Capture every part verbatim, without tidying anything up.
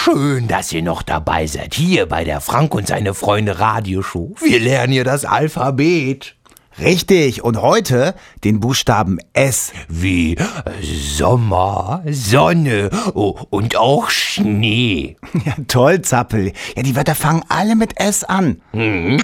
Schön, dass ihr noch dabei seid, hier bei der Frank und seine Freunde Radioshow. Wir lernen hier das Alphabet. Richtig, und heute den Buchstaben S. Wie Sommer, Sonne oh, und auch Schnee. Ja, toll, Zappel. Ja, die Wörter fangen alle mit S an. Mhm.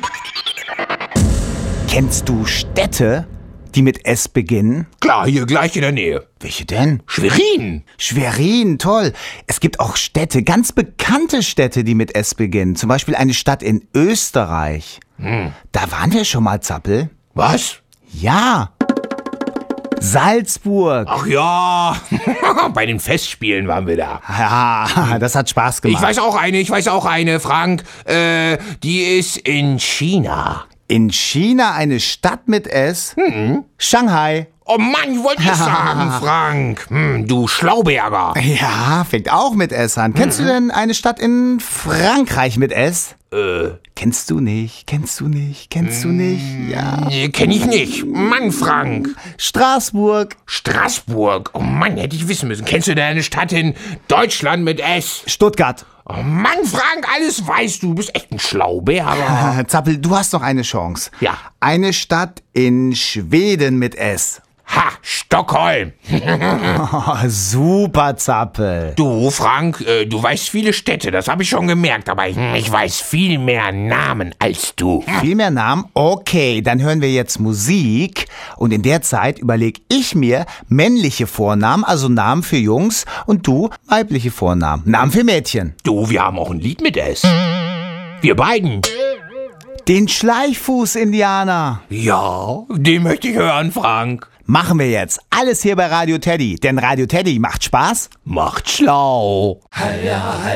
Kennst du Städte, die mit S beginnen? Klar, hier gleich in der Nähe. Welche denn? Schwerin. Schwerin, toll. Es gibt auch Städte, ganz bekannte Städte, die mit S beginnen. Zum Beispiel eine Stadt in Österreich. Hm. Da waren wir schon mal, Zappel. Was? Ja. Salzburg. Ach ja, bei den Festspielen waren wir da. Ja, das hat Spaß gemacht. Ich weiß auch eine, ich weiß auch eine, Frank. Äh, die ist in China. In China eine Stadt mit S? Mhm. Shanghai. Oh Mann, ich wollte es sagen, Frank. Hm, du Schlauberger. Ja, fängt auch mit S an. Kennst du denn eine Stadt in Frankreich mit S? Äh. Kennst du nicht, kennst du nicht, kennst du nicht? Ja. Nee, kenn ich nicht. Mann, Frank. Straßburg. Straßburg. Oh Mann, hätte ich wissen müssen. Kennst du denn eine Stadt in Deutschland mit S? Stuttgart. Oh Mann, Frank, alles weißt du. Du bist echt ein Schlauberger. Zappel, du hast noch eine Chance. Ja. Eine Stadt in Schweden mit S. Ha, Stockholm. Oh, super, Zappel. Du, Frank, äh, du weißt viele Städte, das habe ich schon gemerkt, aber ich, ich weiß viel mehr Namen als du. Viel mehr Namen? Okay, dann hören wir jetzt Musik und in der Zeit überlege ich mir männliche Vornamen, also Namen für Jungs, und du weibliche Vornamen, Namen für Mädchen. Du, wir haben auch ein Lied mit S. Wir beiden. Den Schleichfuß-Indianer. Ja, den möchte ich hören, Frank. Machen wir jetzt. Alles hier bei Radio Teddy, denn Radio Teddy macht Spaß. Macht schlau. Heya, heya.